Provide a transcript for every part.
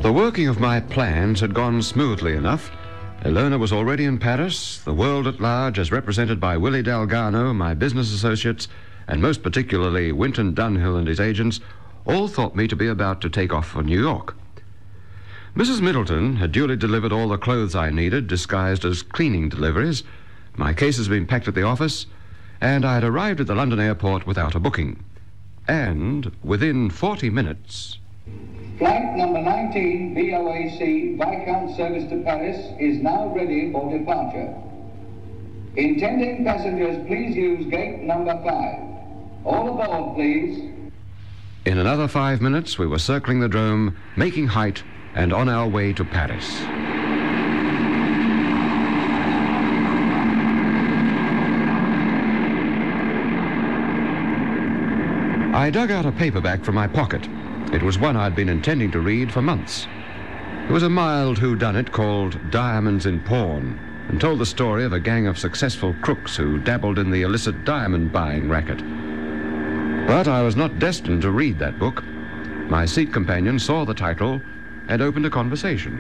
The working of my plans had gone smoothly enough. Ilona was already in Paris. The world at large, as represented by Willie Delgado, my business associates, and most particularly Winton Dunhill and his agents, all thought me to be about to take off for New York. Mrs. Middleton had duly delivered all the clothes I needed, disguised as cleaning deliveries. My case has been packed at the office, and I had arrived at the London airport without a booking. And within 40 minutes... Flight number 19, VOAC, Viscount service to Paris, is now ready for departure. Intending passengers, please use gate number 5. All aboard, please. In another 5 minutes, we were circling the Drôme, making height, and on our way to Paris. I dug out a paperback from my pocket. It was one I'd been intending to read for months. It was a mild whodunit called Diamonds in Pawn, and told the story of a gang of successful crooks who dabbled in the illicit diamond buying racket. But I was not destined to read that book. My seat companion saw the title and opened a conversation.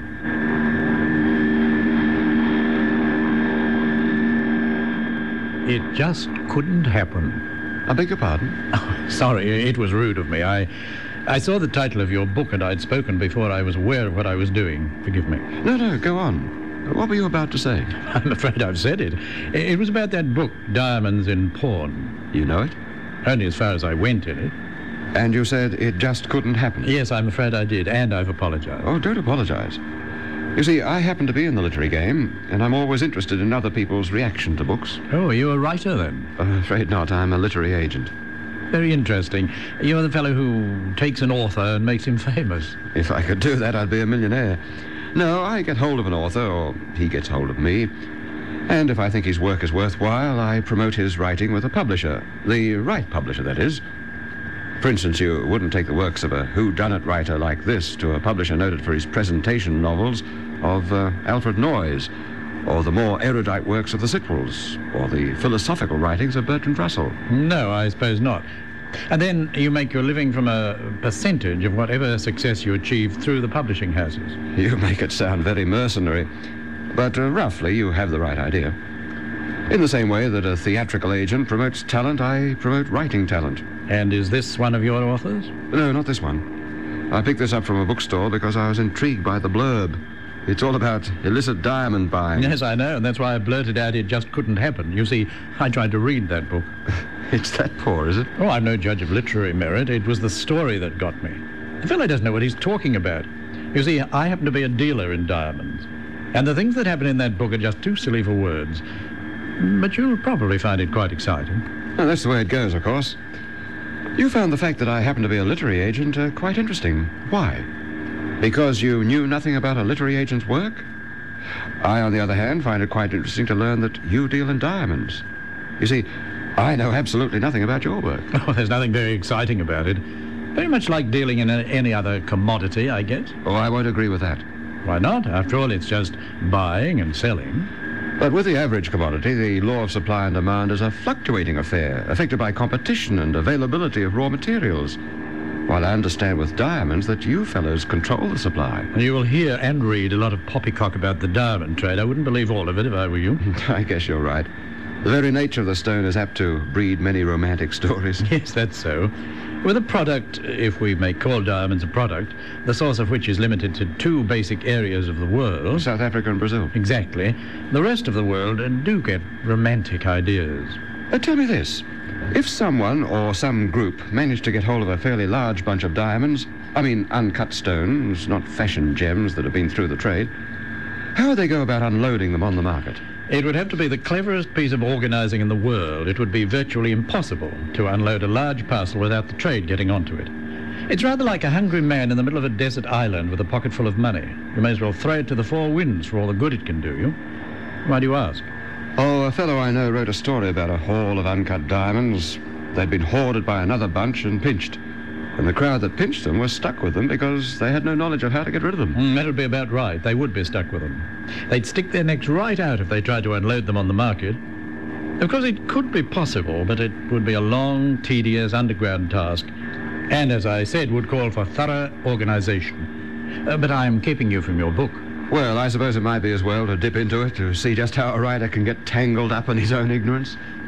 It just couldn't happen. I beg your pardon? Oh, sorry, it was rude of me. I saw the title of your book and I'd spoken before I was aware of what I was doing. Forgive me. No, go on. What were you about to say? I'm afraid I've said it. It was about that book, Diamonds in Pawn. You know it? Only as far as I went in it. And you said it just couldn't happen? Yes, I'm afraid I did, and I've apologized. Oh, don't apologize. You see, I happen to be in the literary game, and I'm always interested in other people's reaction to books. Oh, are you a writer, then? Afraid not. I'm a literary agent. Very interesting. You're the fellow who takes an author and makes him famous. If I could do that, I'd be a millionaire. No, I get hold of an author, or he gets hold of me. And if I think his work is worthwhile, I promote his writing with a publisher. The right publisher, that is. For instance, you wouldn't take the works of a whodunit writer like this to a publisher noted for his presentation novels of Alfred Noyes, or the more erudite works of the Sitwells, or the philosophical writings of Bertrand Russell. No, I suppose not. And then you make your living from a percentage of whatever success you achieve through the publishing houses. You make it sound very mercenary, but roughly you have the right idea. In the same way that a theatrical agent promotes talent, I promote writing talent. And is this one of your authors? No, not this one. I picked this up from a bookstore because I was intrigued by the blurb. It's all about illicit diamond buying. Yes, I know, and that's why I blurted out it just couldn't happen. You see, I tried to read that book. It's that poor, is it? Oh, I'm no judge of literary merit. It was the story that got me. The fellow doesn't know what he's talking about. You see, I happen to be a dealer in diamonds, and the things that happen in that book are just too silly for words. But you'll probably find it quite exciting. Well, that's the way it goes, of course. You found the fact that I happen to be a literary agent quite interesting. Why? Because you knew nothing about a literary agent's work? I, on the other hand, find it quite interesting to learn that you deal in diamonds. You see, I know absolutely nothing about your work. Oh, there's nothing very exciting about it. Very much like dealing in any other commodity, I guess. Oh, I won't agree with that. Why not? After all, it's just buying and selling. But with the average commodity, the law of supply and demand is a fluctuating affair, affected by competition and availability of raw materials. While I understand with diamonds that you fellows control the supply. You will hear and read a lot of poppycock about the diamond trade. I wouldn't believe all of it if I were you. I guess you're right. The very nature of the stone is apt to breed many romantic stories. Yes, that's so. With a product, if we may call diamonds a product, the source of which is limited to two basic areas of the world... South Africa and Brazil. Exactly. The rest of the world do get romantic ideas. Tell me this. If someone or some group managed to get hold of a fairly large bunch of diamonds, I mean uncut stones, not fashion gems that have been through the trade, how would they go about unloading them on the market? It would have to be the cleverest piece of organizing in the world. It would be virtually impossible to unload a large parcel without the trade getting onto it. It's rather like a hungry man in the middle of a desert island with a pocket full of money. You may as well throw it to the four winds for all the good it can do you. Why do you ask? Oh, a fellow I know wrote a story about a haul of uncut diamonds. They'd been hoarded by another bunch and pinched. And the crowd that pinched them was stuck with them because they had no knowledge of how to get rid of them. That would be about right. They would be stuck with them. They'd stick their necks right out if they tried to unload them on the market. Of course, it could be possible, but it would be a long, tedious, underground task. And, as I said, would call for thorough organization. But I'm keeping you from your book. Well, I suppose it might be as well to dip into it to see just how a writer can get tangled up in his own ignorance.